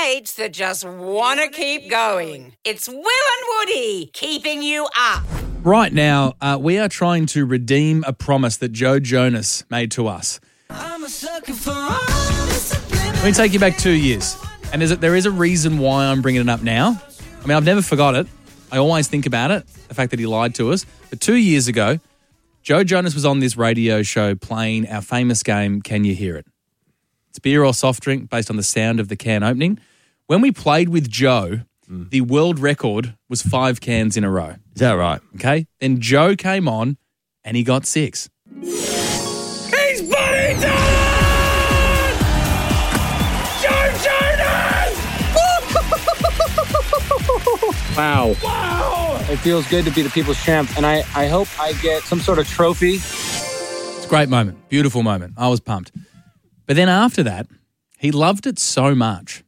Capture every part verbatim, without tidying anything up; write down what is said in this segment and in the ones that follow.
mates that just want to keep going. It's Will and Woody keeping you up. Right now, uh, we are trying to redeem a promise that Joe Jonas made to us. I'm a sucker for all discipline. Let me take you back two years. And there's a, there is a reason why I'm bringing it up now. I mean, I've never forgot it. I always think about it, the fact that he lied to us. But two years ago, Joe Jonas was on this radio show playing our famous game, Can You Hear It? It's beer or soft drink based on the sound of the can opening. When we played with Joe, mm. the world record was five cans in a row. Is that right? Okay. Then Joe came on and he got six. He's Buddy Dillon! Joe Jonas! Wow. Wow! It feels good to be the people's champ, and I, I hope I get some sort of trophy. It's a great moment. Beautiful moment. I was pumped. But then after that, he loved it so much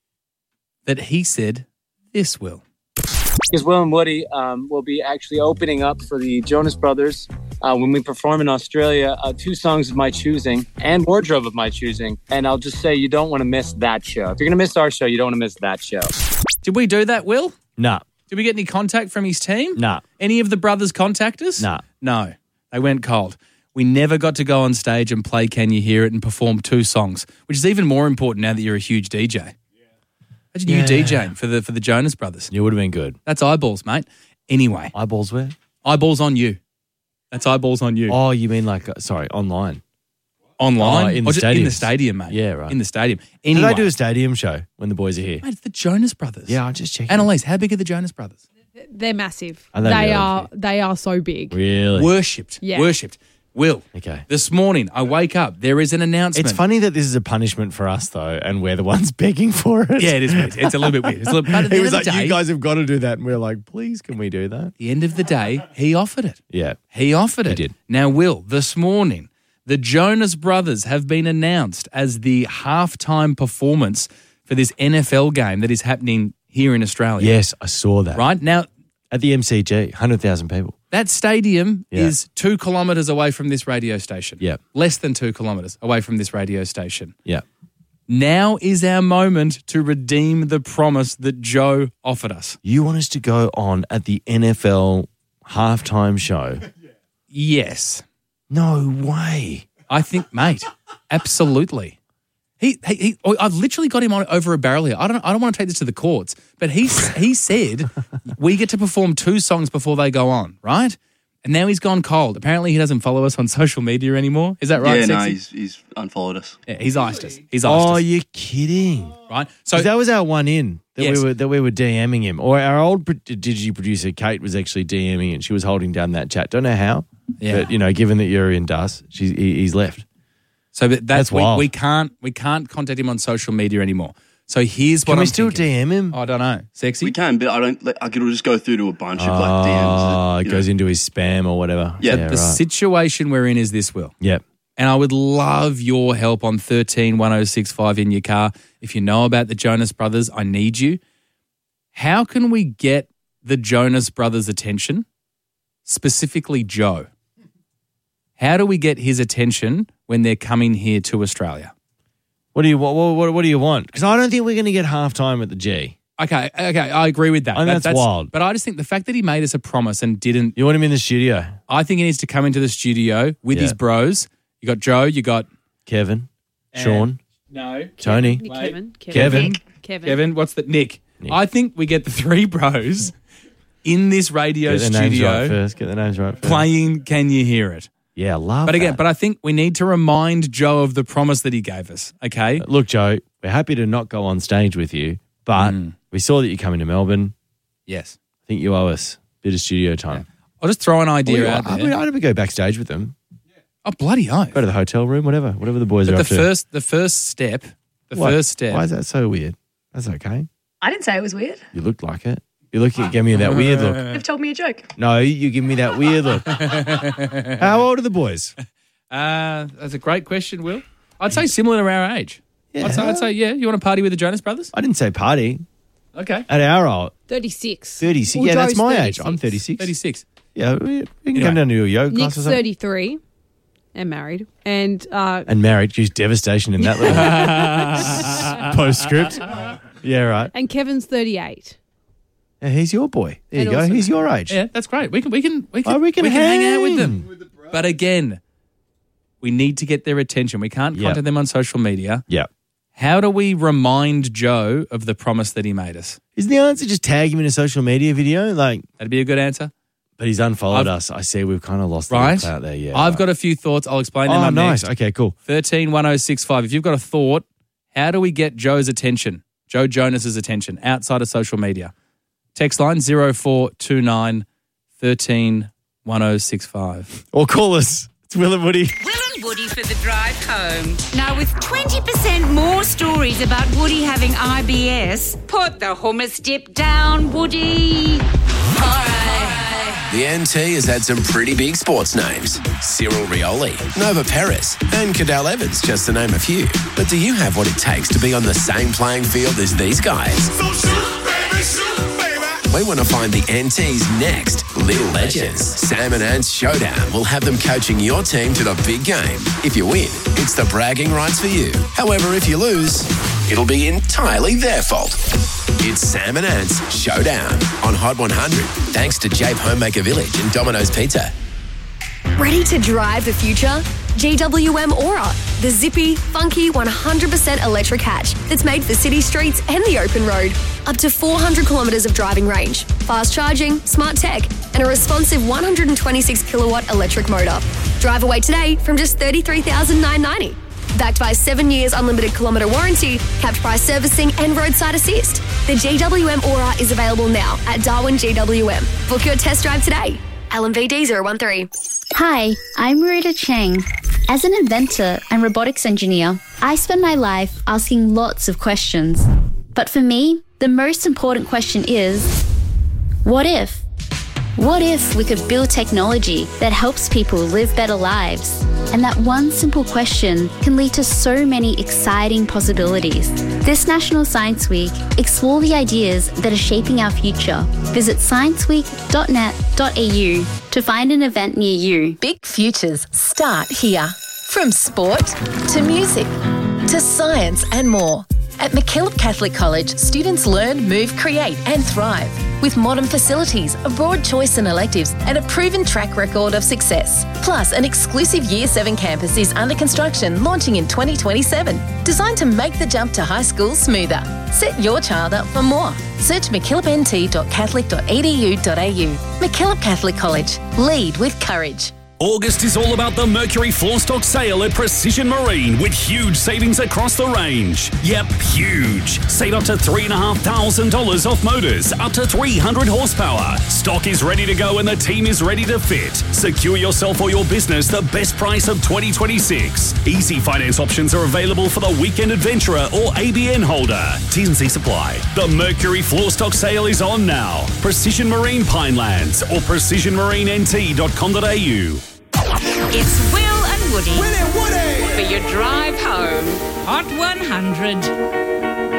that he said, this will. Because Will and Woody um, will be actually opening up for the Jonas Brothers uh, when we perform in Australia, uh, two songs of my choosing and wardrobe of my choosing. And I'll just say you don't want to miss that show. If you're going to miss our show, you don't want to miss that show. Did we do that, Will? Nah. Did we get any contact from his team? Nah. Any of the brothers contact us? Nah. No. They went cold. We never got to go on stage and play Can You Hear It and perform two songs, which is even more important now that you're a huge D J. Imagine Yeah. you DJing for the for the Jonas Brothers. You would have been good. That's eyeballs, mate. Anyway. Eyeballs where? Eyeballs on you. That's eyeballs on you. Oh, you mean like, uh, sorry, online. Online? Oh, in the Or just in the stadiums. stadium, mate. Yeah, right. In the stadium. Did Anyway. they do a stadium show when the boys are here? Mate, it's the Jonas Brothers. Yeah, I'm just checking. Annalise, how big are the Jonas Brothers? They're massive. Are they They really are. big? They are so big. Really? Worshipped. Yeah. Worshipped. Will. Okay. This morning, I wake up. There is an announcement. It's funny that this is a punishment for us, though, and we're the ones begging for it. Yeah, it is weird. It's a little bit weird. It's a little, but at the He end was of like, the day, you guys have got to do that. And we're like, please, can we do that? at the end of the day, he offered it. Yeah. He offered it. He did. Now, Will, this morning, the Jonas Brothers have been announced as the halftime performance for this N F L game that is happening here in Australia. Yes, I saw that. Right? Now, At the M C G, one hundred thousand people. that stadium Yeah. is two kilometres away from this radio station. Yeah. Less than two kilometres away from this radio station. Yeah. Now is our moment to redeem the promise that Joe offered us. You want us to go on at the N F L halftime show? Yes. No way. I think, mate, absolutely. He, he, he I've literally got him on over a barrel here. I don't, I don't want to take this to the courts, but he, he said we get to perform two songs before they go on, right? And now he's gone cold. Apparently, he doesn't follow us on social media anymore. Is that right? Yeah, no, Sexy? he's, he's unfollowed us. Yeah, he's iced us. He's iced Oh, us. you're kidding. Right? So 'Cause that was our one in that Yes. we were that we were DMing him. Or our old pro- digital producer Kate was actually DMing and she was holding down that chat. Don't know how, Yeah. but you know, given that you're in Dust, she's he, he's left. So that, that's, That's we, wild. we can't we can't contact him on social media anymore. So here's what Can we I'm still thinking. D M him? I don't know. Sexy? We can, but I don't. Like, I could just go through to a bunch of like D Ms. Oh, that, it you goes know. into his spam or whatever. Yeah, The right. situation we're in is this, Will. Yep. And I would love your help on thirteen one oh six five in your car. If you know about the Jonas Brothers, I need you. How can we get the Jonas Brothers' attention, specifically Joe? How do we get his attention when they're coming here to Australia? What do you what what, what do you want? Because I don't think we're going to get halftime at the G. Okay, okay, I agree with that. I think that's wild. But I just think the fact that he made us a promise and didn't, You want him in the studio, I think he needs to come into the studio with Yeah. his bros. You got Joe, you got Kevin, And- Sean, no Tony. Nick, Kevin, Kevin, Kevin. Nick, Kevin. Kevin. What's the Nick? Nick. I think we get the three bros in this radio Get the names studio right first. Get the names right first. playing Can You Hear It? Yeah, love But again, that. but I think we need to remind Joe of the promise that he gave us, okay? Look, Joe, we're happy to not go on stage with you, but Mm. we saw that you're coming to Melbourne. Yes. I think you owe us a bit of studio time. I'll just throw an idea Well, out I, there. mean, I'd ever go backstage with them. Oh, bloody oath. Go to the hotel room, whatever, whatever the boys But are the up to. first, the first step, the What? first step. Why is that so weird? That's okay. I didn't say it was weird. You looked like it. You look, you gave me that weird look. They've told me a joke. No, you give me that weird look. How old are the boys? Uh, that's a great question, Will. I'd say similar to our age. Yeah. I'd, say, I'd say, yeah, you want to party with the Jonas Brothers? I didn't say party. Okay. At our old, thirty-six. thirty-six. Well, Yeah, that's Joe's my thirty-six. age. I'm thirty-six. thirty-six. Yeah, we, we can Anyway. come down to a yoga class Nick's or something. thirty-three and married. And uh, And married. Geez, devastation in that little postscript. Yeah, right. And Kevin's thirty-eight. Yeah, he's your boy. There And you go. also- He's your age. Yeah, that's great. We can we can we can, Oh, we can hang out with hang. them. But again, we need to get their attention. We can't Yep. contact them on social media. Yeah. How do we remind Joe of the promise that he made us? Isn't the answer just tag him in a social media video? Like, That'd be a good answer. but he's unfollowed I've- us. I see we've kind of lost Right? the out there. Yeah. I've got a few thoughts. I'll explain them Oh, up nice. next. Okay, cool. thirteen one oh six five. If you've got a thought, how do we get Joe's attention, Joe Jonas's attention, outside of social media? Text line zero four two nine thirteen one oh six five. Or call us. It's Will and Woody. Will and Woody for the drive home. Now, with twenty percent more stories about Woody having I B S, put the hummus dip down, Woody. All right. The N T has had some pretty big sports names. Cyril Rioli, Nova Perez, and Cadell Evans, just to name a few. But do you have what it takes to be on the same playing field as these guys? So shoot, baby, shoot, baby. We want to find the N T's next little legends. Sam and Ant's Showdown will have them coaching your team to the big game. If you win, it's the bragging rights for you. However, if you lose, it'll be entirely their fault. It's Sam and Ant's Showdown on Hot one hundred, thanks to Jape Homemaker Village and Domino's Pizza. Ready to drive the future? G W M Aura, the zippy, funky, one hundred percent electric hatch that's made for city streets and the open road. Up to four hundred kilometres of driving range, fast charging, smart tech, and a responsive one hundred twenty-six kilowatt electric motor. Drive away today from just thirty-three thousand nine hundred ninety dollars. Backed by seven years unlimited kilometre warranty, capped price servicing and roadside assist. The G W M Aura is available now at Darwin G W M. Book your test drive today. L M V D zero one three. Hi, I'm Marita Chang. As an inventor and robotics engineer, I spend my life asking lots of questions. But for me, the most important question is, what if? What if we could build technology that helps people live better lives? And that one simple question can lead to so many exciting possibilities. This National Science Week, explore the ideas that are shaping our future. Visit science week dot net dot a u to find an event near you. Big futures start here. From sport to music to science and more. At MacKillop Catholic College, students learn, move, create and thrive. With modern facilities, a broad choice in electives and a proven track record of success. Plus, an exclusive Year seven campus is under construction, launching in twenty twenty-seven. Designed to make the jump to high school smoother. Set your child up for more. Search mackillop n t dot catholic dot e d u dot a u. MacKillop Catholic College. Lead with courage. August is all about the Mercury Floor Stock Sale at Precision Marine with huge savings across the range. Yep, huge. Save up to three thousand five hundred dollars off motors, up to three hundred horsepower. Stock is ready to go and the team is ready to fit. Secure yourself or your business the best price of twenty twenty-six. Easy finance options are available for the weekend adventurer or A B N holder. T's and C's apply. The Mercury Floor Stock Sale is on now. Precision Marine Pinelands or precision marine n t dot com dot a u. It's Will and Woody. Will and Woody. For your drive home. Hot one hundred.